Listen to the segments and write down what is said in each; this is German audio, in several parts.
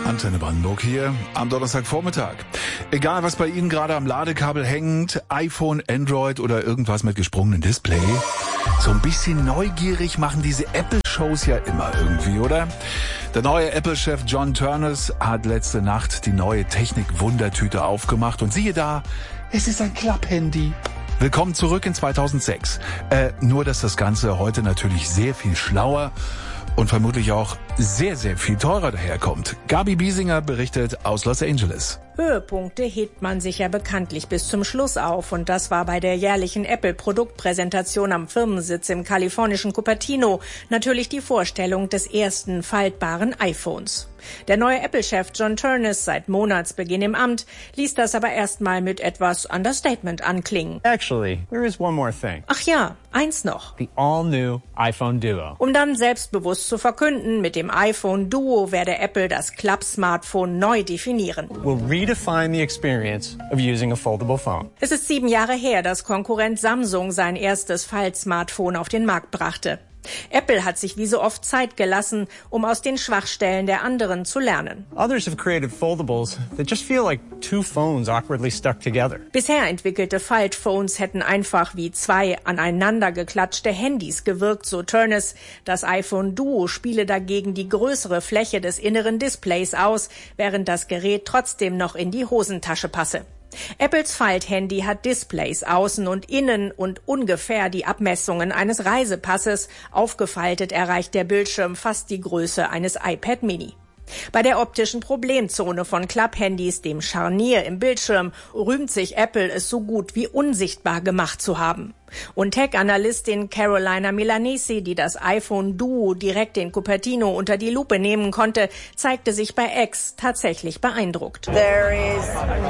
Antenne Brandenburg hier am Donnerstagvormittag. Egal, was bei Ihnen gerade am Ladekabel hängt, iPhone, Android oder irgendwas mit gesprungenem Display, so ein bisschen neugierig machen diese Apple-Shows ja immer irgendwie, oder? Der neue Apple-Chef John Ternus hat letzte Nacht die neue Technik-Wundertüte aufgemacht und siehe da, es ist ein Klapphandy. Willkommen zurück in 2006. Nur, dass das Ganze heute natürlich sehr viel schlauer und vermutlich auch sehr, sehr viel teurer daherkommt. Gabi Biesinger berichtet aus Los Angeles. Höhepunkte hebt man sich ja bekanntlich bis zum Schluss auf und das war bei der jährlichen Apple-Produktpräsentation am Firmensitz im kalifornischen Cupertino natürlich die Vorstellung des ersten faltbaren iPhones. Der neue Apple-Chef John Ternus, seit Monatsbeginn im Amt, ließ das aber erstmal mit etwas Understatement anklingen. Actually, there is one more thing. Ach ja, eins noch. The all-new iPhone Duo. Um dann selbstbewusst zu verkünden, mit dem iPhone Duo werde Apple das Klapp-Smartphone neu definieren. We'll redefine the experience of using a foldable phone. Es ist 7 Jahre her, dass Konkurrent Samsung sein erstes Faltsmartphone auf den Markt brachte. Apple hat sich wie so oft Zeit gelassen, um aus den Schwachstellen der anderen zu lernen. Others have created foldables that just feel like two phones awkwardly stuck together. Bisher entwickelte Faltphones hätten einfach wie zwei aneinander geklatschte Handys gewirkt, so Ternus. Das iPhone Duo spiele dagegen die größere Fläche des inneren Displays aus, während das Gerät trotzdem noch in die Hosentasche passe. Apples Falthandy hat Displays außen und innen und ungefähr die Abmessungen eines Reisepasses. Aufgefaltet erreicht der Bildschirm fast die Größe eines iPad Mini. Bei der optischen Problemzone von Klapphandys, dem Scharnier im Bildschirm, rühmt sich Apple, es so gut wie unsichtbar gemacht zu haben. Und Tech-Analystin Carolina Milanesi, die das iPhone Duo direkt in Cupertino unter die Lupe nehmen konnte, zeigte sich bei X tatsächlich beeindruckt. There is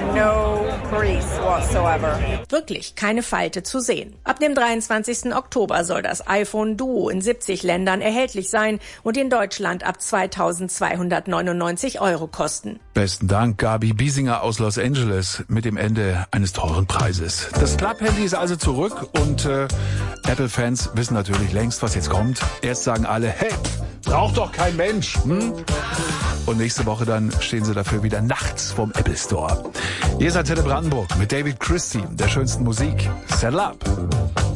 no crease whatsoever. Wirklich keine Falte zu sehen. Ab dem 23. Oktober soll das iPhone Duo in 70 Ländern erhältlich sein und in Deutschland ab 2.299 € kosten. Besten Dank, Gabi Biesinger aus Los Angeles mit dem Ende eines teuren Preises. Das Klapphandy ist also zurück und Apple-Fans wissen natürlich längst, was jetzt kommt. Erst sagen alle, hey, braucht doch kein Mensch. Und nächste Woche dann stehen sie dafür wieder nachts vorm Apple Store. Hier ist Antenne Brandenburg mit David Christie, der schönsten Musik. Settle up.